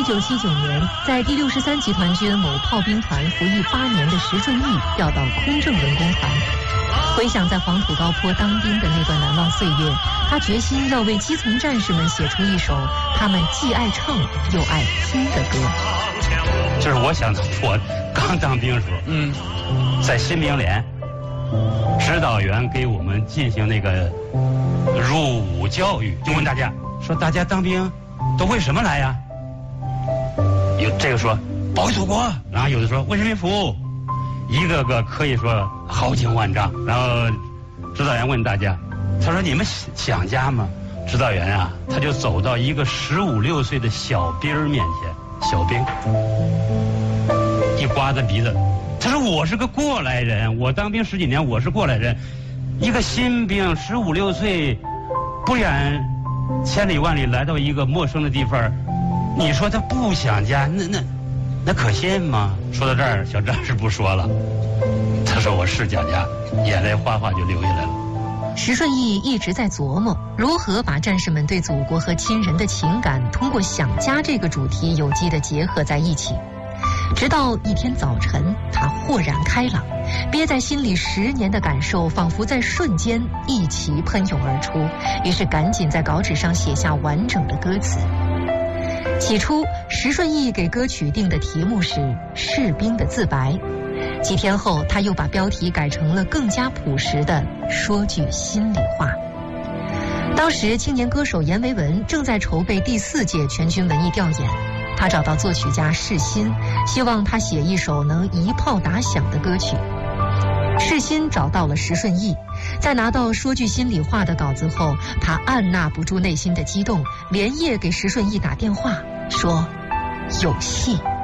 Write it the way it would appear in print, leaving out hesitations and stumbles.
1979年，在第63集团军某炮兵团服役8年的石顺义调到空政文工团。回想在黄土高坡当兵的那段难忘岁月，他决心要为基层战士们写出一首他们既爱唱又爱听的歌。 就是我想我刚当兵的时候，在新兵连，指导员给我们进行那个入伍教育，就问大家说：“大家当兵都为什么来呀？”有这个说保卫祖国，然后有的说为人民服务，一个个可以说豪情万丈。然后指导员问大家，他说：“你们想家吗？”指导员啊，他就走到一个15、16岁的小兵面前，小兵一刮他鼻子，他说：“我是个过来人，我当兵10几年，我是过来人。一个新兵15、16岁，不远千里万里来到一个陌生的地方，你说他不想家，那可信吗？”说到这儿，小战士不说了，他说：“我是想家。”眼泪哗哗就流下来了。 石顺义一直在琢磨如何把战士们对祖国和亲人的情感通过想家这个主题有机地结合在一起。直到一天早晨，他豁然开朗，憋在心里10年的感受仿佛在瞬间一齐喷涌而出，于是赶紧在稿纸上写下完整的歌词。起初，石顺义给歌曲定的题目是《士兵的自白》，几天后，他又把标题改成了更加朴实的《说句心里话》。当时，青年歌手阎维文正在筹备第4届全军文艺调研，他找到作曲家世新，希望他写一首能一炮打响的歌曲。世新找到了石顺义，在拿到《说句心里话》的稿子后，他按捺不住内心的激动，连夜给石顺义打电话，说：“有戏。”